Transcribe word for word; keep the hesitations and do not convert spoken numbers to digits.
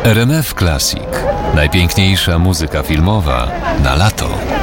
R M F Classic. Najpiękniejsza muzyka filmowa na lato.